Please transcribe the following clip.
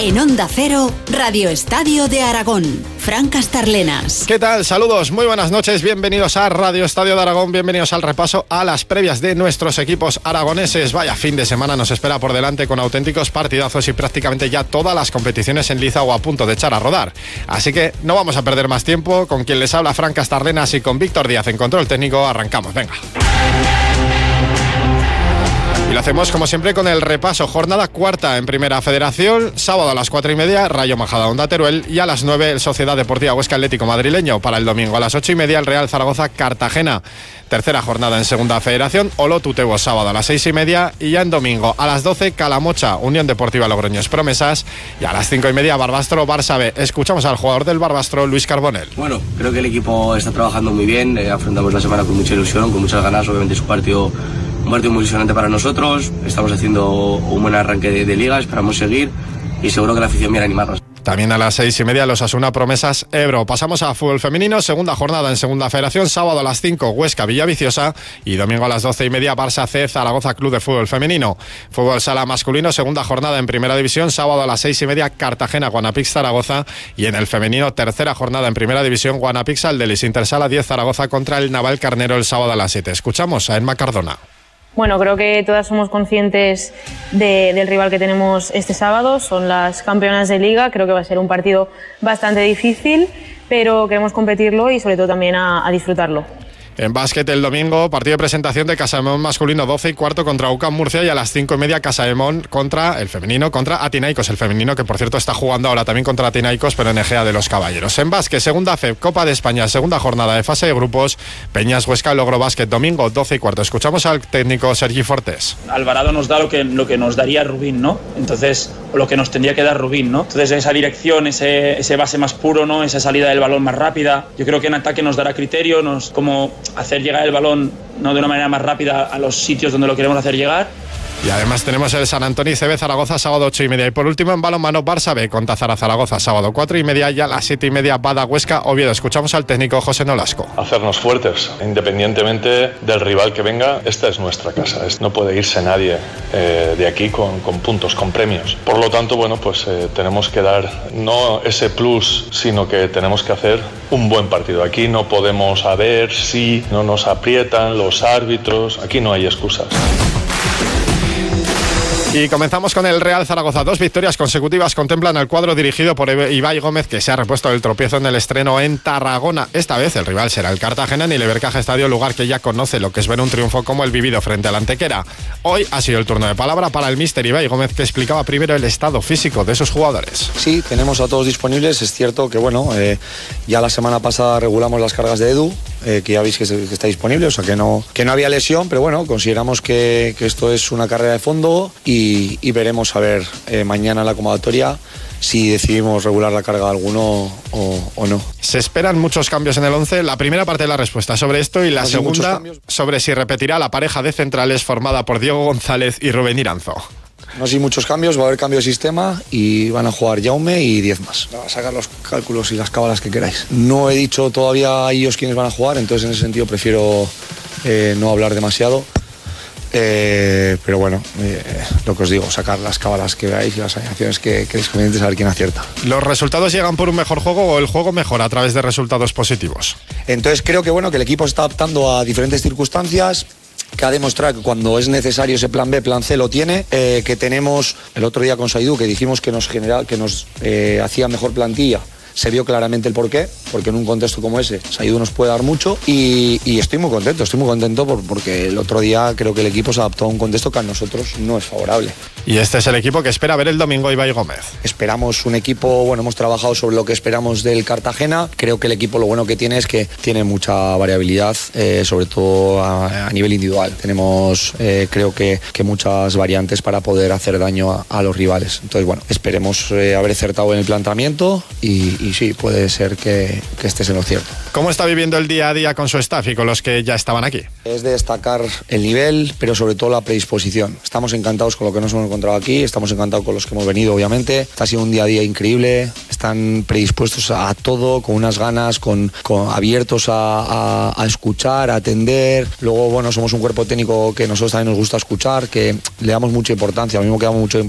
En Onda Cero, Radio Estadio de Aragón. Fran Castarlenas. ¿Qué tal? Saludos, muy buenas noches, bienvenidos a Radio Estadio de Aragón, bienvenidos al repaso a las previas de nuestros equipos aragoneses. Vaya fin de semana nos espera por delante con auténticos partidazos y prácticamente ya todas las competiciones en liza o a punto de echar a rodar. Así que no vamos a perder más tiempo, con quien les habla Fran Castarlenas y con Víctor Díaz en control técnico, arrancamos, venga. Y lo hacemos como siempre con el repaso. Jornada cuarta en Primera Federación, sábado a las 4:30, Rayo Majadahonda Teruel, y a las 9 el Sociedad Deportiva Huesca Atlético Madrileño. Para el domingo a las 8:30 el Real Zaragoza Cartagena. Tercera jornada en Segunda Federación, Olot Utebo sábado a las 6:30, y ya en domingo a las 12 Calamocha Unión Deportiva Logroñés Promesas, y a las 5:30 Barbastro Barça B. Escuchamos al jugador del Barbastro, Luis Carbonell. Bueno, creo que el equipo está trabajando muy bien, afrontamos la semana con mucha ilusión, con muchas ganas. Obviamente es un partido muy ilusionante para nosotros, estamos haciendo un buen arranque de liga, esperamos seguir y seguro que la afición viene a animarnos. También a las 6:30 los Osasuna Promesas Ebro. Pasamos a fútbol femenino, segunda jornada en Segunda Federación, sábado a las 5 Huesca Villaviciosa y domingo a las 12:30 Barça C Zaragoza Club de Fútbol Femenino. Fútbol sala masculino, segunda jornada en Primera División, sábado a las 6:30 Cartagena Guanapix Zaragoza, y en el femenino tercera jornada en Primera División Guanapix Aldelis Intersala 10 Zaragoza contra el Naval Carnero el sábado a las 7. Escuchamos a Emma Cardona. Bueno, creo que todas somos conscientes del rival que tenemos este sábado. Son las campeonas de liga. Creo que va a ser un partido bastante difícil, pero queremos competirlo y sobre todo también a disfrutarlo. En básquet el domingo, partido de presentación de Casaemón masculino 12:15 contra UCAM Murcia, y a las 5:30 Casaemón contra el femenino, contra Atinaicos, el femenino que por cierto está jugando ahora también contra Atinaicos, pero en Egea de los Caballeros. En básquet, segunda FEB, Copa de España, segunda jornada de fase de grupos, Peñas Huesca Logro Básquet, domingo 12:15. Escuchamos al técnico Sergi Fortés. Alvarado nos da lo que nos daría Rubín, ¿no? Entonces, o lo que nos tendría que dar Rubín, ¿no? Entonces esa dirección, ese base más puro, ¿no? Esa salida del balón más rápida. Yo creo que en ataque nos dará criterio, como hacer llegar el balón, ¿no?, de una manera más rápida a los sitios donde lo queremos hacer llegar. Y además tenemos el San Antonio CB Zaragoza sábado 8:30. Y por último en balonmano Barça B con Tazara Zaragoza sábado 4:30, y a las 7:30 Bada Huesca Oviedo. Escuchamos al técnico José Nolasco. Hacernos fuertes, independientemente del rival que venga. Esta es nuestra casa, no puede irse nadie de aquí con puntos, con premios. Por lo tanto, bueno, pues tenemos que dar no ese plus, sino que tenemos que hacer un buen partido. Aquí no podemos saber si no nos aprietan los árbitros, aquí no hay excusas. Y comenzamos con el Real Zaragoza. 2 victorias consecutivas contemplan el cuadro dirigido por Ibai Gómez, que se ha repuesto del tropiezo en el estreno en Tarragona. Esta vez el rival será el Cartagena en el Ibercaja Estadio, lugar que ya conoce lo que es ver un triunfo como el vivido frente al Antequera. Hoy ha sido el turno de palabra para el míster Ibai Gómez, que explicaba primero el estado físico de sus jugadores. Sí, tenemos a todos disponibles. Es cierto que ya la semana pasada regulamos las cargas de Edu, que ya veis que está disponible, o sea que no había lesión, pero bueno, consideramos que esto es una carrera de fondo y veremos a ver mañana en la convocatoria si decidimos regular la carga de alguno o no. Se esperan muchos cambios en el 11. La primera parte de la respuesta sobre esto, y la segunda sobre si repetirá la pareja de centrales formada por Diego González y Rubén Iranzo. No hay muchos cambios, va a haber cambio de sistema y van a jugar Jaume y 10 más. Va a sacar los cálculos y las cábalas que queráis. No he dicho todavía a ellos quiénes van a jugar, entonces en ese sentido prefiero no hablar demasiado. Pero bueno, lo que os digo, sacar las cábalas que veáis y las alineaciones que es conveniente saber quién acierta. ¿Los resultados llegan por un mejor juego o el juego mejora a través de resultados positivos? Entonces creo que que el equipo se está adaptando a diferentes circunstancias, que ha demostrado que cuando es necesario ese plan B, plan C lo tiene, que tenemos el otro día con Saidú, que dijimos que nos hacía mejor plantilla. Se vio claramente el porqué, porque en un contexto como ese Saidú nos puede dar mucho y estoy muy contento porque el otro día creo que el equipo se adaptó a un contexto que a nosotros no es favorable. Y este es el equipo que espera ver el domingo Ibai Gómez. Esperamos un equipo, hemos trabajado sobre lo que esperamos del Cartagena. Creo que el equipo lo bueno que tiene es que tiene mucha variabilidad, sobre todo a nivel individual. Tenemos creo que muchas variantes para poder hacer daño a los rivales. Entonces esperemos haber acertado en el planteamiento y sí, puede ser que estés en lo cierto. ¿Cómo está viviendo el día a día con su staff y con los que ya estaban aquí? Es de destacar el nivel, pero sobre todo la predisposición. Estamos encantados con lo que nos hemos encontrado aquí, estamos encantados con los que hemos venido, obviamente. Está siendo un día a día increíble, están predispuestos a todo, con unas ganas, abiertos a escuchar, a atender. Luego, somos un cuerpo técnico que nosotros también nos gusta escuchar, que le damos mucha importancia, a mí me queda mucho